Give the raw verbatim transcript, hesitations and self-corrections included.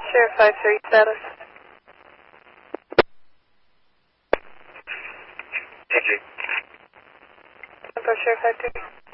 Sheriff five three status. T G. Info Sheriff five three.